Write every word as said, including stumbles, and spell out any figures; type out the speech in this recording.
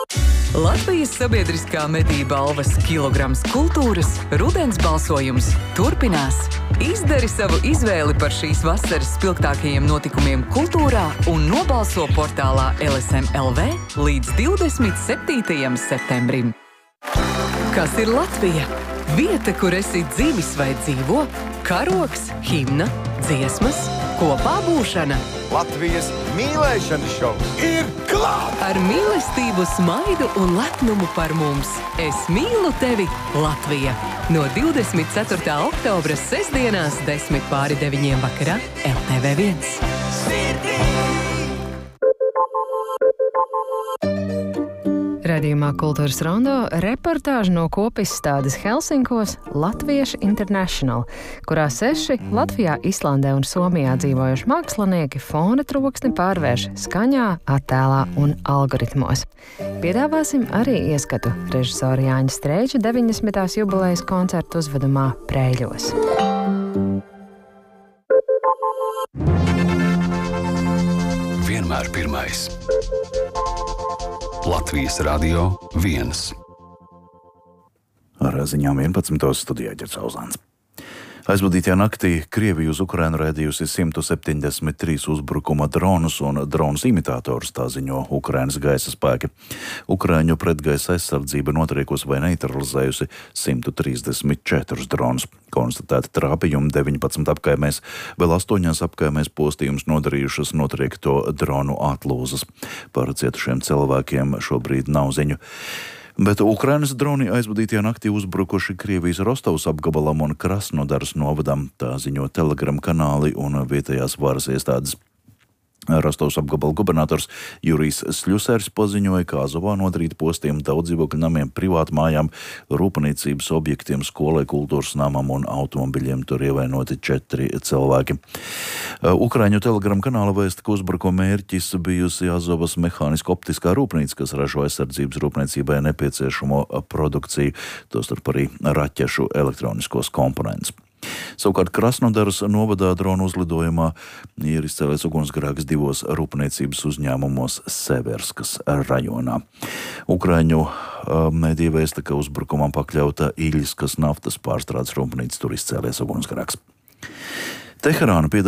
Latvijas sabiedriskā mediju balvas kilograms kultūras rudens balsojums turpinās. Izdari savu izvēli par šīs vasaras spilgtākajiem notikumiem kultūrā un nobalso portālā L S M L V līdz divdesmit septītajam septembrim. Kas ir Latvija? Vieta, kur esi dzimis vai dzīvo, karogs, himna, dziesmas, kopā būšana. Latvijas mīlēšanas šovs ir klāt! Ar mīlestību, smaidu un lepnumu par mums. Es mīlu tevi, Latvija! No divdesmit ceturtā oktobra sestdienās desmit pāri deviņiem vakarā L T V viens. Radījumā Kultūras rondo reportāža no kopizstādes Helsinkos Latviešu International, kurā seši Latvijā, Islandē un Somijā dzīvojuši mākslinieki fona troksni pārvērš skaņā, attēlā un algoritmos. Piedāvāsim arī ieskatu režisora Jāņa Streiča deviņdesmitās jubilejas koncertu uzvedumā Prēļos. Vienmēr pirmais. Latvijas radio viens. Ar ziņām vienpadsmitos studijā Ģerts Auzāns. Aizvadītajā naktī Krievija uz Ukrainu raidījusi simt septiņdesmit trīs uzbrukuma dronus un dronus imitātorus, tā ziņo Ukrainas gaisa spēki. Ukraiņu pretgaisa aizsardzība notriekusi vai neutralizējusi simt trīsdesmit četrus dronus. Konstatēti trāpījumi deviņpadsmit apkaimēs, vēl astoņās apkaimēs postījums nodarījušas notriekto dronu atlūzas. Par cietušiem cilvēkiem šobrīd nav ziņu. Bet Ukrainas droni aizvadītajā naktī uzbrukuši Krievijas Rostovas apgabalam un Krasnodaras novadam, tā ziņo Telegram kanāli un vietējās varas iestādes. Rostovas apgabala gubernators Jurijs Sļusers paziņoja, ka Azovā nodarīti postījumi daudz dzīvokļu namiem, privātmājām, rūpniecības objektiem, skolai, kultūras namam un automobiļiem. Tur ievainoti četri cilvēki. Ukraiņu Telegram kanāla vēsta, ka uzbrukuma mērķis bijusi Azovas mehānisko-optiskā rūpnīca, kas ražo aizsardzības rūpniecībai nepieciešamo produkciju, tostarp arī raķešu elektroniskos komponentus. Savukārt Krasnodaras novadā dronu uzlidojumā ir izcēlies ugunsgrēks divos rūpniecības uzņēmumos Severskas rajonā. Ukraiņu mediji vēsta, ka uzbrukumam pakļauta Iļiskas naftas pārstrādes rūpnīca, tur izcēlies ugunsgrēks. Teherāna